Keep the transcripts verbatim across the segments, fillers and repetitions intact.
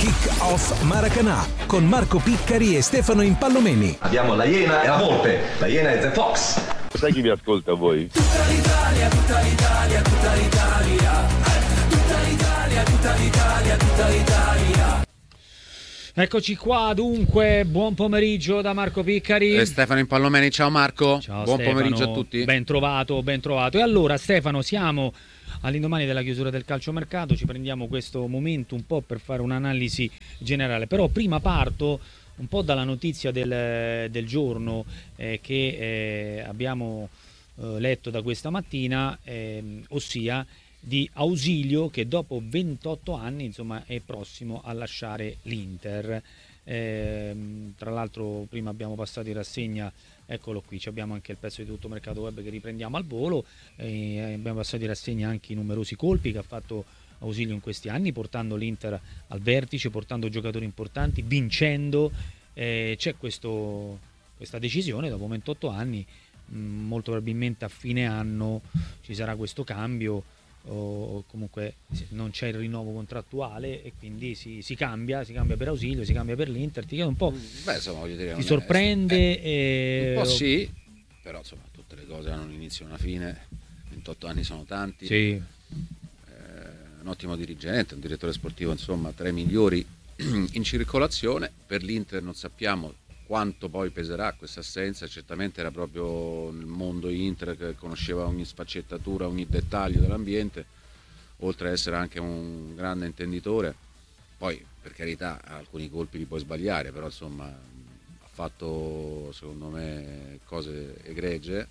Kick Off Maracanã con Marco Piccari e Stefano Impallomeni. Abbiamo la Iena e la Volpe. La Iena è The Fox. Sai chi vi ascolta a voi? Tutta l'Italia, tutta l'Italia, tutta l'Italia. Tutta l'Italia, tutta l'Italia, tutta l'Italia. Eccoci qua, dunque, buon pomeriggio da Marco Piccari e Stefano Impallomeni. Ciao Marco, ciao, buon Stefano. Pomeriggio a tutti. Ben trovato, ben trovato. E allora Stefano, siamo all'indomani della chiusura del calciomercato, ci prendiamo questo momento un po' per fare un'analisi generale, però prima parto un po' dalla notizia del, del giorno eh, che eh, abbiamo eh, letto da questa mattina, eh, ossia di Ausilio che dopo ventotto anni insomma è prossimo a lasciare l'Inter. Eh, tra l'altro prima abbiamo passato in rassegna, eccolo qui, abbiamo anche il pezzo di Tutto Mercato Web che riprendiamo al volo, eh, abbiamo passato in rassegna anche i numerosi colpi che ha fatto Ausilio in questi anni, portando l'Inter al vertice, portando giocatori importanti, vincendo. Eh, c'è questo, questa decisione dopo ventotto anni, mh, molto probabilmente a fine anno ci sarà questo cambio, o comunque non c'è il rinnovo contrattuale e quindi si, si cambia, si cambia per Ausilio, si cambia per l'Inter. Ti chiedo un po', Beh, insomma, voglio dire, ti sorprende? Eh, e... un po' sì, però insomma tutte le cose hanno un inizio e una fine, ventotto anni sono tanti, sì. eh, un ottimo dirigente, un direttore sportivo insomma tra i migliori in circolazione. Per l'Inter non sappiamo quanto poi peserà questa assenza, certamente era proprio nel mondo Inter che conosceva ogni sfaccettatura, ogni dettaglio dell'ambiente, oltre ad essere anche un grande intenditore. Poi per carità alcuni colpi li puoi sbagliare, però insomma ha fatto secondo me cose egregie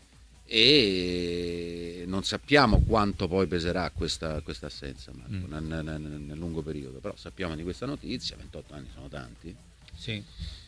e non sappiamo quanto poi peserà questa, questa assenza, Marco, mm. nel, nel, nel lungo periodo, però sappiamo di questa notizia, ventotto anni sono tanti. Sì.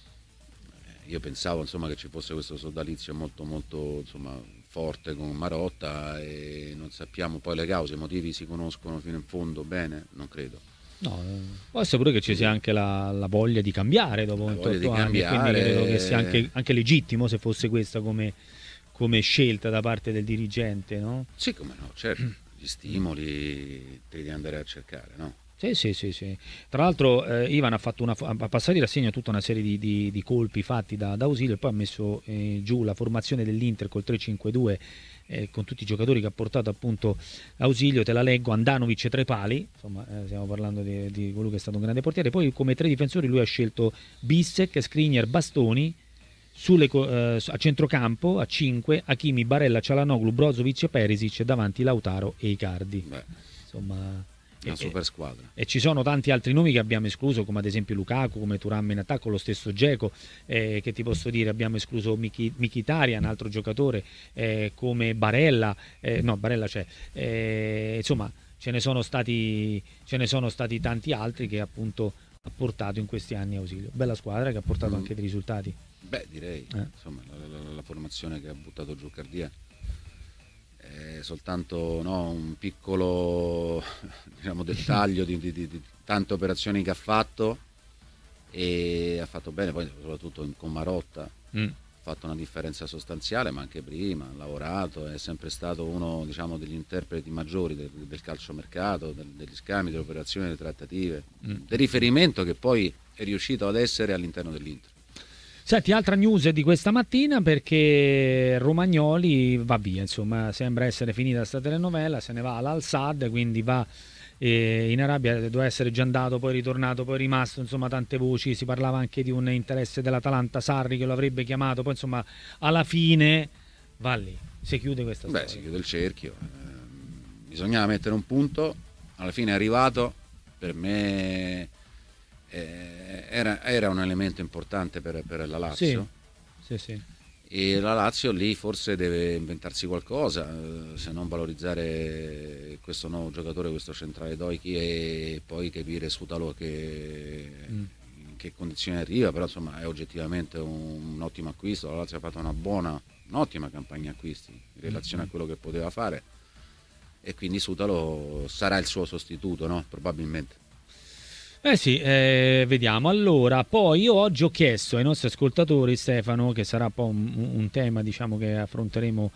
Io pensavo insomma che ci fosse questo sodalizio molto molto insomma forte con Marotta e non sappiamo poi le cause, i motivi si conoscono fino in fondo bene? Non credo. No, può essere pure che ci sia anche la, la voglia di cambiare dopo ventotto anni, quindi credo che sia anche, anche legittimo se fosse questa come, come scelta da parte del dirigente, no? Sì, come no, certo, gli stimoli te li devi andare a cercare, no? Sì, sì, sì, sì. Tra l'altro eh, Ivan ha fatto una ha passato in rassegna tutta una serie di, di, di colpi fatti da, da Ausilio e poi ha messo eh, giù la formazione dell'Inter col tre cinque due eh, con tutti i giocatori che ha portato appunto Ausilio. Te la leggo: Andanovic tra i pali, insomma eh, stiamo parlando di, di colui che è stato un grande portiere. Poi come tre difensori lui ha scelto Bissek, Skriniar, Bastoni. Sulle, eh, a centrocampo a cinque Hakimi, Barella, Çalhanoğlu, Brozovic e Perisic, davanti Lautaro e Icardi. Beh, insomma una super squadra. E, e ci sono tanti altri nomi che abbiamo escluso, come ad esempio Lukaku, come Thuram in attacco, lo stesso Dzeko, eh, che ti posso dire abbiamo escluso Mkhitaryan, un altro giocatore, eh, come Barella, eh, no Barella c'è, eh, insomma ce ne sono stati ce ne sono stati tanti altri che appunto ha portato in questi anni Ausilio. Bella squadra che ha portato mm. anche dei risultati. Beh, direi, eh. insomma, la, la, la formazione che ha buttato giù Cardia è soltanto no, un piccolo diciamo, dettaglio di, di, di, di tante operazioni che ha fatto e ha fatto bene, poi soprattutto con Marotta mm. ha fatto una differenza sostanziale, ma anche prima ha lavorato, è sempre stato uno diciamo, degli interpreti maggiori del, del calciomercato, del, degli scambi, delle operazioni, delle trattative, mm. del riferimento che poi è riuscito ad essere all'interno dell'Inter. Senti, altra news di questa mattina, perché Romagnoli va via, insomma, sembra essere finita questa telenovela, se ne va all'Al Sadd, quindi va eh, in Arabia, doveva essere già andato, poi ritornato, poi rimasto, insomma tante voci, si parlava anche di un interesse dell'Atalanta, Sarri che lo avrebbe chiamato, poi insomma alla fine va lì, si chiude questa Beh, storia. si chiude il cerchio, eh, bisognava mettere un punto, alla fine è arrivato, per me... Eh, era, era un elemento importante per, per la Lazio, sì, sì, sì. E la Lazio lì forse deve inventarsi qualcosa, eh, se non valorizzare questo nuovo giocatore, questo centrale Doiki, e poi capire Sutalo che, mm. in che condizioni arriva, però insomma è oggettivamente un, un ottimo acquisto. La Lazio ha fatto una buona, un'ottima campagna acquisti in relazione mm. a quello che poteva fare, e quindi Sutalo sarà il suo sostituto, no? Probabilmente. Eh sì, eh, vediamo. Allora, poi io oggi ho chiesto ai nostri ascoltatori, Stefano, che sarà poi un, un tema diciamo che affronteremo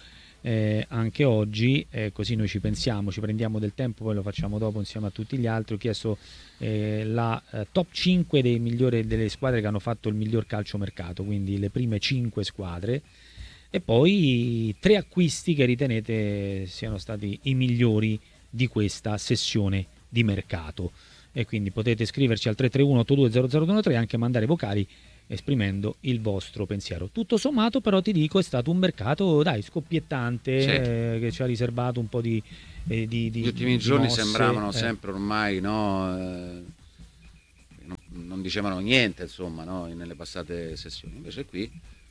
eh, anche oggi, eh, così noi ci pensiamo, ci prendiamo del tempo, poi lo facciamo dopo insieme a tutti gli altri. Ho chiesto eh, la eh, top cinque dei migliori, delle squadre che hanno fatto il miglior calciomercato, quindi le prime cinque squadre, e poi tre acquisti che ritenete siano stati i migliori di questa sessione di mercato. E quindi potete scriverci al tre tre uno otto due zero zero due tre e anche mandare vocali esprimendo il vostro pensiero. Tutto sommato però ti dico è stato un mercato dai scoppiettante, sì. eh, che ci ha riservato un po' di, eh, di, di gli ultimi di giorni mosse, sembravano eh. sempre ormai no, eh, non, non dicevano niente insomma no, nelle passate sessioni, invece qui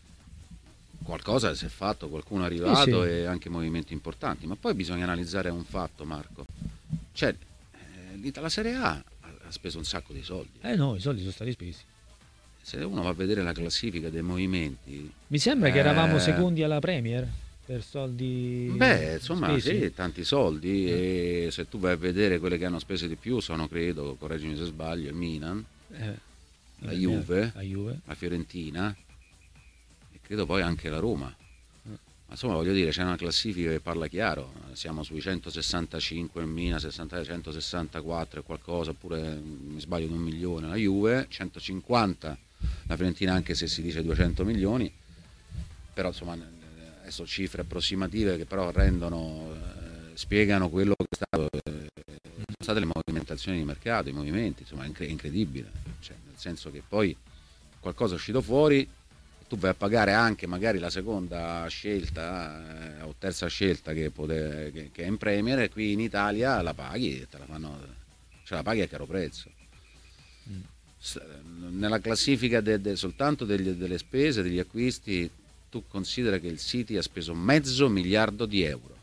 qualcosa si è fatto, qualcuno è arrivato, sì, sì. E anche movimenti importanti. Ma poi bisogna analizzare un fatto, Marco, cioè eh, la Serie A ha speso un sacco di soldi. Eh no, i soldi sono stati spesi. Se uno va a vedere la classifica dei movimenti, Mi sembra eh, che eravamo secondi alla Premier per soldi. Beh, insomma, spesi. sì, tanti soldi. E se tu vai a vedere quelle che hanno speso di più sono, credo, correggimi se sbaglio, il Milan, Eh, la eh, Juve, la Juve, la Fiorentina e credo poi anche la Roma. Ma insomma, voglio dire, c'è una classifica che parla chiaro. Siamo sui centosessantacinque, il Milan sessanta, centosessantaquattro e qualcosa, oppure mi sbaglio di un milione la Juve, centocinquanta la Fiorentina, anche se si dice duecento milioni, però insomma adesso cifre approssimative che però rendono, eh, spiegano quello che è stato, eh, sono state le movimentazioni di mercato, i movimenti, insomma è incre- incredibile, cioè, nel senso che poi qualcosa è uscito fuori, tu vai a pagare anche magari la seconda scelta eh, o terza scelta che, pote- che, che è in Premier, e qui in Italia la paghi e te la fanno, cioè la paghi a caro prezzo. Mm. Nella classifica de, de, soltanto degli, delle spese, degli acquisti, tu considera che il City ha speso mezzo miliardo di euro,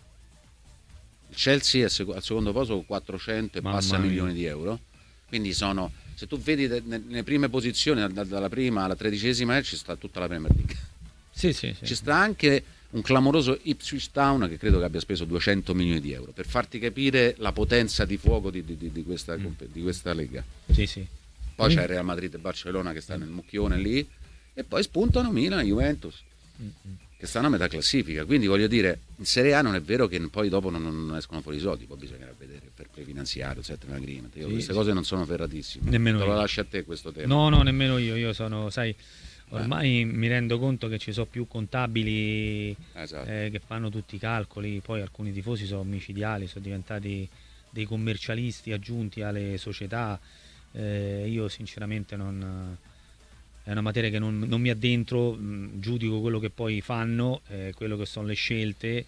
il Chelsea è sec- al secondo posto con quattrocento e Mamma passa mia. milioni di euro, quindi sono, se tu vedi de, ne, nelle prime posizioni da, dalla prima alla tredicesima ci sta tutta la Premier League. Sì, sì, sì. Ci sta anche un clamoroso Ipswich Town che credo che abbia speso duecento milioni di euro, per farti capire la potenza di fuoco di, di, di, questa, mm. di questa lega. Sì, sì. Poi c'è il Real Madrid e Barcellona che sta nel mucchione lì, e poi spuntano Milan e Juventus che stanno a metà classifica. Quindi voglio dire, in Serie A non è vero che poi dopo non, non escono fuori i soldi, poi bisognerà vedere il fair play finanziario, il settlement agreement. Io Sì, queste sì. cose non sono ferratissime. Nemmeno Te lo io. lascio a te questo tema. No, no, nemmeno io. Io sono, sai, ormai eh. mi rendo conto che ci sono più contabili esatto. eh, che fanno tutti i calcoli. Poi alcuni tifosi sono micidiali, sono diventati dei commercialisti aggiunti alle società. Eh, io sinceramente non, è una materia che non, non mi addentro, mh, giudico quello che poi fanno, eh, quello che sono le scelte,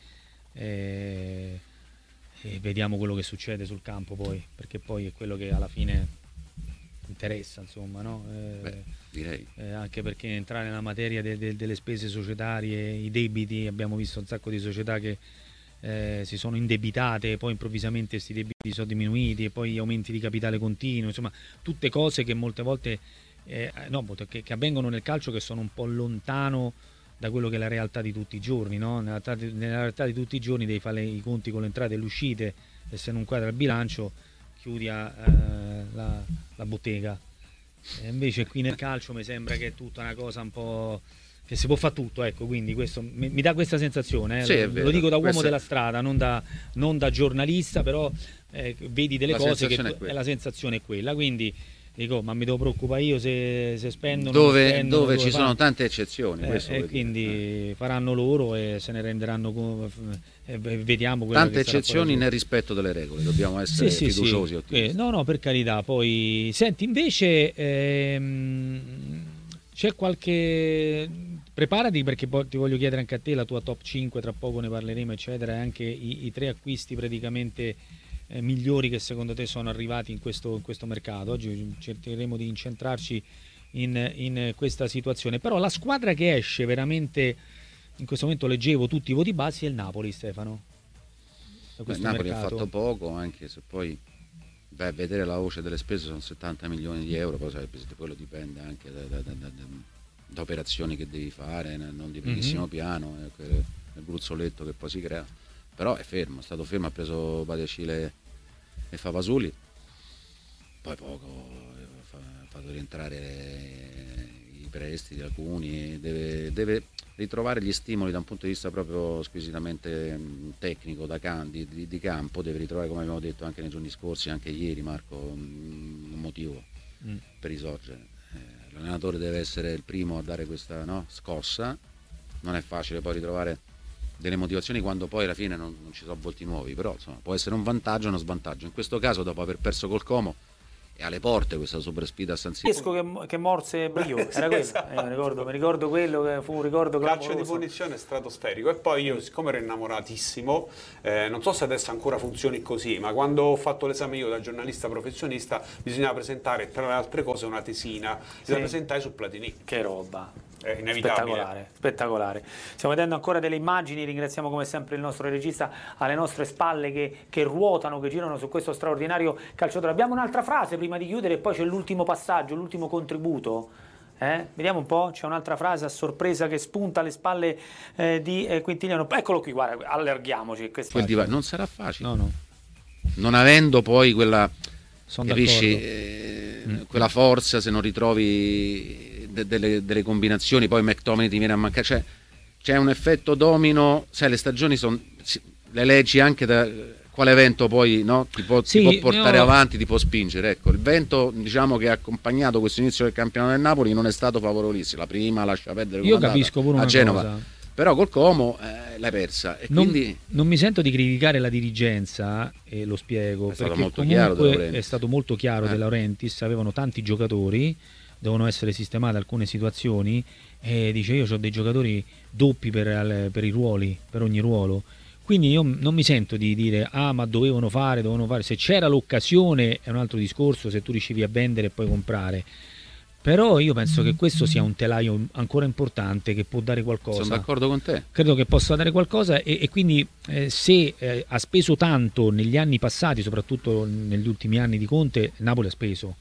eh, e vediamo quello che succede sul campo poi, perché poi è quello che alla fine interessa, insomma, no? Eh, Beh, direi. Eh, anche perché entrare nella materia de, de, delle spese societarie, i debiti, abbiamo visto un sacco di società che Eh, si sono indebitate, poi improvvisamente questi debiti sono diminuiti, e poi aumenti di capitale continuo, insomma tutte cose che molte volte eh, no, che, che avvengono nel calcio, che sono un po' lontano da quello che è la realtà di tutti i giorni, no? nella, nella realtà di tutti i giorni devi fare i conti con le entrate e le uscite, e se non quadra il bilancio chiudi a, eh, la, la bottega. E invece qui nel calcio mi sembra che è tutta una cosa un po' che si può fare tutto, ecco, quindi questo mi, mi dà questa sensazione, eh. Sì, lo, lo dico da uomo Questo della strada, non da, non da giornalista, però eh, vedi delle La cose che sensazione è tu, quella. la sensazione è quella, quindi dico, ma mi devo preoccupare io se, se spendono, Dove, non spendono, dove ci fanno. sono tante eccezioni, Eh, questo e vuol dire. quindi Eh. faranno loro e se ne renderanno co- e vediamo quello Tante che sarà eccezioni poi. nel rispetto delle regole, dobbiamo essere Sì, sì, fiduciosi sì. e ottimisti. Eh, no, no, per carità. Poi senti, invece ehm, c'è qualche, preparati, perché poi ti voglio chiedere anche a te la tua top cinque, tra poco ne parleremo eccetera, e anche i, i tre acquisti praticamente eh, migliori che secondo te sono arrivati in questo, in questo mercato. Oggi cercheremo di incentrarci in, in questa situazione, però la squadra che esce veramente, in questo momento leggevo tutti i voti bassi, è il Napoli, Stefano. Da Beh, questo Napoli mercato. ha fatto poco, anche se poi beh, vedere la voce delle spese sono settanta milioni di euro, poi sai, quello dipende anche da, da, da, da, da operazioni che devi fare, non di primissimo mm-hmm. piano, eh, quel, il gruzzoletto che poi si crea, però è fermo, è stato fermo, ha preso Badiacile e Favasuli, poi poco, ha fatto rientrare i prestiti alcuni, deve, deve ritrovare gli stimoli da un punto di vista proprio squisitamente mh, tecnico, da can, di, di, di campo, deve ritrovare, come abbiamo detto anche nei giorni scorsi, anche ieri Marco, un, un motivo mm. per risorgere. Eh, l'allenatore deve essere il primo a dare questa, no, scossa, non è facile poi ritrovare delle motivazioni quando poi alla fine non, non ci sono volti nuovi, però insomma, può essere un vantaggio o uno svantaggio. In questo caso, dopo aver perso col Como, è alle porte questa super sfida a San Siro. Riesco che, che morse Brio, era quello. Esatto. Eh, mi, ricordo, mi ricordo quello che fu un ricordo calcio clamoroso. di punizione stratosferico. E poi io, siccome ero innamoratissimo, eh, non so se adesso ancora funzioni così, ma quando ho fatto l'esame io da giornalista professionista bisognava presentare, tra le altre cose, una tesina sì. da presentare su Platini. Che roba, è inevitabile. Spettacolare, spettacolare. Stiamo vedendo ancora delle immagini, ringraziamo come sempre il nostro regista alle nostre spalle che, che ruotano, che girano su questo straordinario calciatore. Abbiamo un'altra frase prima di chiudere e poi c'è l'ultimo passaggio, l'ultimo contributo. Eh? Vediamo un po', c'è un'altra frase a sorpresa che spunta alle spalle eh, di eh, Quintiliano. Eccolo qui, guarda, allarghiamoci. Non sarà facile. No, no. Non avendo poi quella, Sono capisci, eh, mm. quella forza, se non ritrovi de- delle, delle combinazioni, poi McTominay ti viene a mancare. Cioè, c'è un effetto domino, sai, le stagioni sono, le leggi anche da quale vento poi, no, ti può, sì, ti può portare ho... avanti, ti può spingere. Ecco, il vento, diciamo, che ha accompagnato questo inizio del campionato del Napoli non è stato favorevolissimo. La prima lascia perdere io capisco pure a una Genova cosa. Però col Como eh, l'hai persa e non, quindi non mi sento di criticare la dirigenza e lo spiego, è stato perché molto chiaro è stato molto chiaro eh. De Laurentiis, avevano tanti giocatori, devono essere sistemate alcune situazioni e dice io ho dei giocatori doppi per, per i ruoli, per ogni ruolo. Quindi io non mi sento di dire ah ma dovevano fare, dovevano fare, se c'era l'occasione è un altro discorso, se tu riuscivi a vendere e poi comprare. Però io penso che questo sia un telaio ancora importante che può dare qualcosa. Sono d'accordo con te. Credo che possa dare qualcosa e, e quindi eh, se eh, ha speso tanto negli anni passati, soprattutto negli ultimi anni di Conte, Napoli ha speso.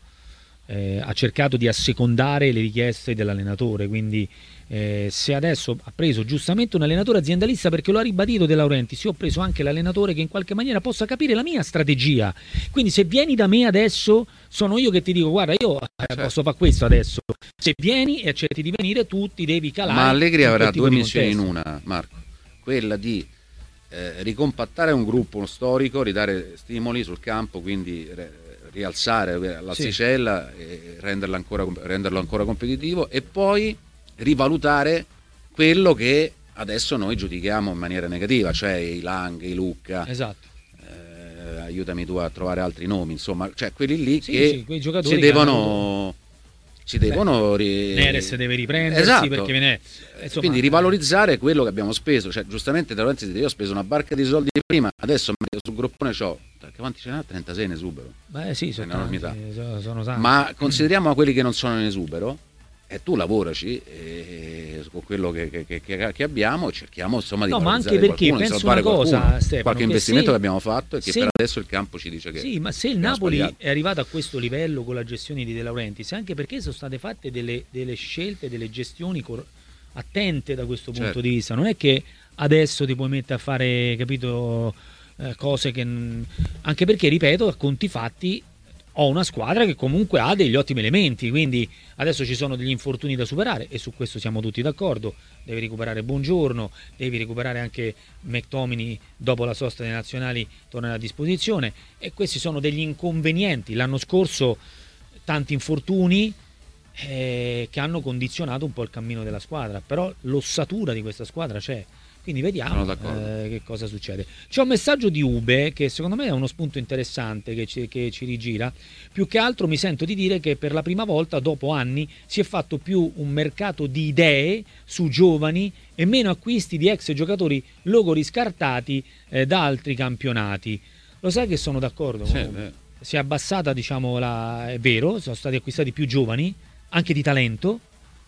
Eh, ha cercato di assecondare le richieste dell'allenatore, quindi eh, se adesso ha preso giustamente un allenatore aziendalista, perché lo ha ribadito De Laurentiis, io ho preso anche l'allenatore che in qualche maniera possa capire la mia strategia, quindi se vieni da me adesso sono io che ti dico guarda io eh, posso fare questo adesso, se vieni e accetti di venire tu ti devi calare. Ma Allegri avrà due missioni in una, Marco, quella di eh, ricompattare un gruppo, uno storico, ridare stimoli sul campo, quindi re, rialzare l'asticella sì. e renderlo ancora, renderlo ancora competitivo, e poi rivalutare quello che adesso noi giudichiamo in maniera negativa, cioè i Lang, i Lucca, esatto. eh, aiutami tu a trovare altri nomi, insomma, cioè quelli lì sì, che sì, quei giocatori si devono si devono ri... Neres deve riprendersi, esatto. perché viene insomma... quindi rivalorizzare quello che abbiamo speso, cioè giustamente Da Laurentiis dice io ho speso una barca di soldi prima, adesso sul groppone c'ho quanti ce n'ha? trentasei in esubero. Beh sì, sono, tanti, sono, sono tanti. Ma consideriamo quelli che non sono in esubero e tu lavoraci e, con quello che, che, che, che abbiamo, cerchiamo insomma di no, ma anche perché qualcuno, penso una cosa, qualcuno, Stefano, qualche investimento se, che abbiamo fatto e che se, per adesso il campo ci dice che sì, ma se il Napoli sbagliato. È arrivato a questo livello con la gestione di De Laurentiis, anche perché sono state fatte delle, delle scelte, delle gestioni cor- attente da questo punto certo. di vista, non è che adesso ti puoi mettere a fare, capito, eh, cose che anche perché, ripeto, a conti fatti ho una squadra che comunque ha degli ottimi elementi, quindi adesso ci sono degli infortuni da superare e su questo siamo tutti d'accordo. Devi recuperare Buongiorno, devi recuperare anche McTominay dopo la sosta dei nazionali, torna a disposizione, e questi sono degli inconvenienti. L'anno scorso tanti infortuni eh, che hanno condizionato un po' il cammino della squadra, però l'ossatura di questa squadra c'è. Quindi vediamo eh, che cosa succede. C'è un messaggio di Ube che secondo me è uno spunto interessante che ci, che ci rigira. Più che altro mi sento di dire che per la prima volta dopo anni si è fatto più un mercato di idee su giovani e meno acquisti di ex giocatori logori scartati eh, da altri campionati. Lo sai che sono d'accordo? Sì, si è abbassata, diciamo, la... è vero, sono stati acquistati più giovani, anche di talento,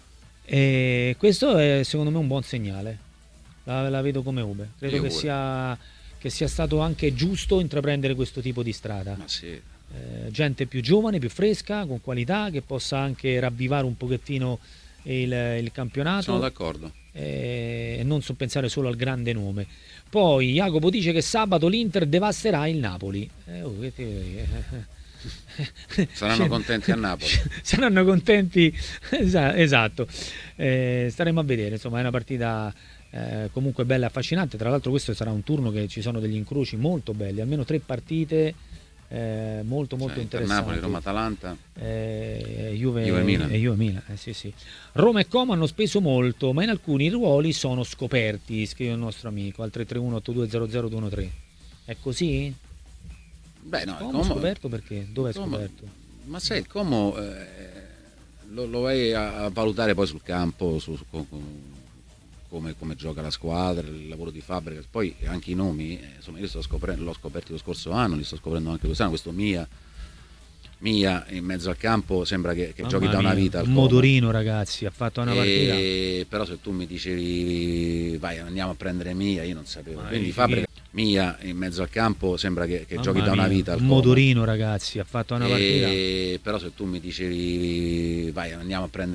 e questo è secondo me un buon segnale. La, la vedo come Ube, credo che sia, che sia stato anche giusto intraprendere questo tipo di strada. Ma sì. eh, gente più giovane, più fresca, con qualità, che possa anche ravvivare un pochettino il, il campionato. Sono d'accordo. E eh, non so pensare solo al grande nome. Poi Jacopo dice che sabato l'Inter devasterà il Napoli. eh, oh, che ti... Saranno contenti a Napoli. Saranno contenti, esatto. Eh, staremo a vedere, insomma, è una partita eh, comunque bella e affascinante. Tra l'altro questo sarà un turno che ci sono degli incroci molto belli, almeno tre partite eh, molto molto cioè, interessanti. Napoli, Roma-Atalanta, eh, Juve, Juve-Milan. E Juve-Milan, eh, sì, sì. Roma e Como hanno speso molto, ma in alcuni ruoli sono scoperti, scrive il nostro amico al tre tre uno otto due zero zero due uno tre. È così? Beh, no, Como Como, scoperto perché? Dove è Como- scoperto? Ma sai, il Como eh, lo, lo vai a, a valutare poi sul campo, su, su- co- co- come, come gioca la squadra, il lavoro di fabbrica, poi anche i nomi, eh, insomma io sto scoprendo, l'ho scoperti lo scorso anno, li sto scoprendo anche quest'anno, questo Mia, Mia in mezzo al campo sembra che, che Mamma giochi da una mia, vita al un Como. motorino, ragazzi, ha fatto una partita. E, però se tu mi dicevi vai andiamo a prendere Mia, io non sapevo, Ma quindi che- fabbrica Mia in mezzo al campo sembra che, che Mamma giochi da una mia, vita al un Como. motorino, ragazzi, ha fatto una partita. E, però se tu mi dicevi vai andiamo a prendere